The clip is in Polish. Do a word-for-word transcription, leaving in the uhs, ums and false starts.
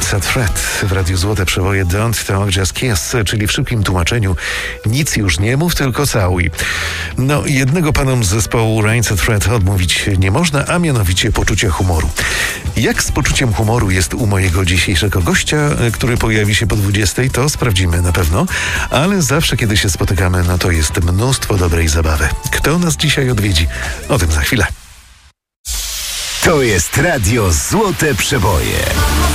Rancid Fred w Radiu Złote Przeboje Don't Talk Just Kiss, czyli w szybkim tłumaczeniu nic już nie mów, tylko całuj. No, jednego panom z zespołu Rancid Fred odmówić nie można, a mianowicie poczucia humoru. Jak z poczuciem humoru jest u mojego dzisiejszego gościa, który pojawi się po dwudziestej, to sprawdzimy na pewno, ale zawsze kiedy się spotykamy, no to jest mnóstwo dobrej zabawy. Kto nas dzisiaj odwiedzi? O tym za chwilę. To jest Radio Złote Przeboje.